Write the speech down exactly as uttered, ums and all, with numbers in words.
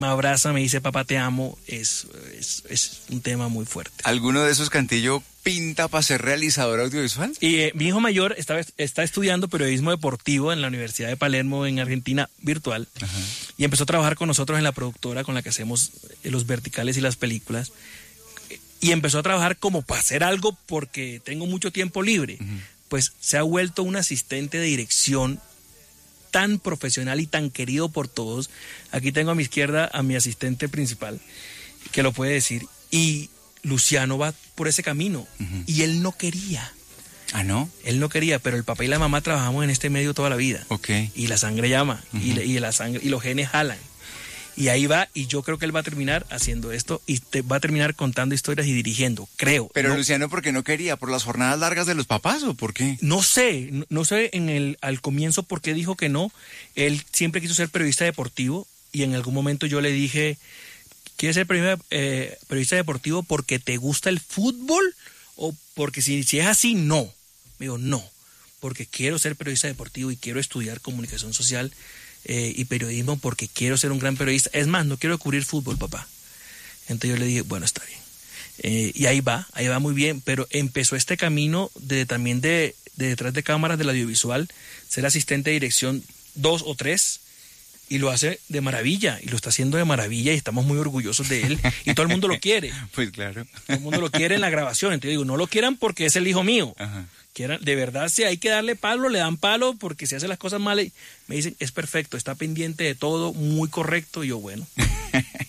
me abraza, me dice papá te amo, es, es, es un tema muy fuerte. ¿Alguno de esos, Cantillo, pinta para ser realizador audiovisual? Y eh, mi hijo mayor está, está estudiando periodismo deportivo en la Universidad de Palermo en Argentina, virtual. Ajá. Y empezó a trabajar con nosotros en la productora con la que hacemos los verticales y las películas. Y empezó a trabajar como para hacer algo porque tengo mucho tiempo libre. Uh-huh. Pues se ha vuelto un asistente de dirección tan profesional y tan querido por todos. Aquí tengo a mi izquierda a mi asistente principal, que lo puede decir. Y Luciano va por ese camino. Uh-huh. Y él no quería. ¿Ah, no? Él no quería, pero el papá y la mamá trabajamos en este medio toda la vida. Okay. Y la sangre llama. Uh-huh. y, y, la sangre, y los genes jalan. Y ahí va, y yo creo que él va a terminar haciendo esto y te va a terminar contando historias y dirigiendo, creo. Pero ¿no? Luciano, ¿por qué no quería? ¿Por las jornadas largas de los papás o por qué? No sé, no, no sé en el, al comienzo por qué dijo que no. Él siempre quiso ser periodista deportivo y en algún momento yo le dije, ¿quieres ser periodista, eh, periodista deportivo porque te gusta el fútbol? O porque si, si es así, no. Me dijo, no, porque quiero ser periodista deportivo y quiero estudiar comunicación social Eh, y periodismo porque quiero ser un gran periodista. Es más, no quiero cubrir fútbol, papá. Entonces yo le dije, bueno, está bien. Eh, y ahí va, ahí va muy bien, pero empezó este camino de también de, de detrás de cámaras del audiovisual, ser asistente de dirección dos o tres, y lo hace de maravilla, y lo está haciendo de maravilla, y estamos muy orgullosos de él, y todo el mundo lo quiere. Pues claro. Todo el mundo lo quiere en la grabación, entonces digo, no lo quieran porque es el hijo mío. Ajá. Quieran, de verdad, si hay que darle palo, le dan palo, porque si hace las cosas mal, me dicen, es perfecto, está pendiente de todo, muy correcto, y yo, bueno.